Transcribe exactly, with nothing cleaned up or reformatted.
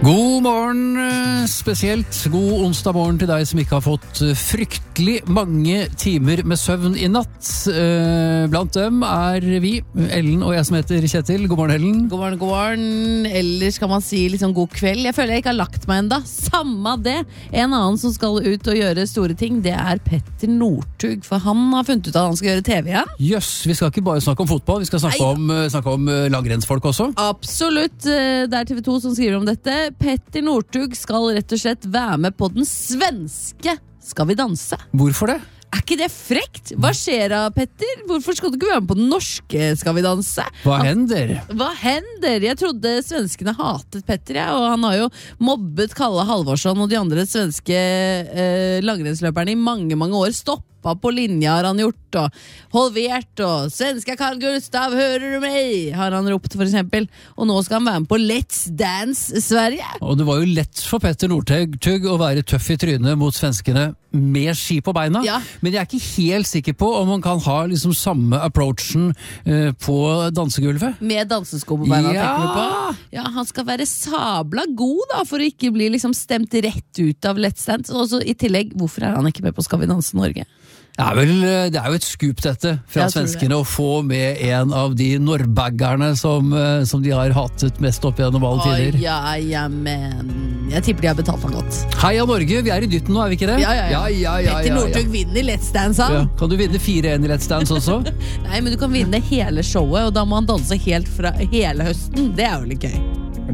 God morgen, spesielt god onsdag morgen til deg som ikke har fått fryktelig mange timer med søvn i natt. Blant dem er vi, Ellen og jeg som heter Kjetil. God morgen, Ellen. God morgen, god morgen. Ellers kan man si liksom god kveld. Jeg føler jeg ikke har lagt meg enda. Samme det. En annen som skal ut og gjøre store ting, det er Petter Northug. For han har funnet ut at han skal gjøre T V igjen. Jøss, vi skal ikke bare snakke om fotball, vi skal snakke Nei. om, snakke om langrennsfolk også. Absolutt. Det er T V to som skriver om dette. Petter Northug skal rett og slett være med på den svenske Skal vi danse. Hvorfor det? Er ikke det frekt? Hva skjer da, Petter? Hvorfor skal du ikke være med på den norske Skal vi danse? Hva hender? Hva hender? Jeg trodde svenskene hatet Petter, ja, og han har jo mobbet Kalle Halvorsson og de andre svenske eh, langrennsløperne i mange, mange år. Stopp på linja har han gjort, og Holvert og svenska Carl Gustav, hører du meg? Har han ropt for eksempel. Og nå skal han være med på Let's Dance Sverige. Og det var jo lett for Petter Northug å være tøff i trynet mot svenskene med ski på beina, ja. Men jeg er ikke helt sikker på om man kan ha liksom samme approachen uh, på dansegulvet. Med dansesko på beina, ja. tenker du på? Ja, han skal være sabla god da, for å ikke bli liksom stemt rett ut av Let's Dance. Og så i tillegg, hvorfor er han ikke med på Skal vi danse Norge? Ja, vel, det er jo et skup dette fra svenskene å få med en av de norrbaggerne som, som de har hatet mest opp gjennom alle tider. Å, ja, ja, men jeg tipper de har betalt han godt. Heia Norge, vi er i dytten nå, er vi ikke det? Ja, ja, ja. ja, ja, ja Petter Northug ja, ja. vinner Let's Dance, han. Ja. Kan du vinne fire en i Let's Dance også? Nei, men du kan vinne hele showet, og da må han danse helt fra hele høsten. Det er jo litt gøy.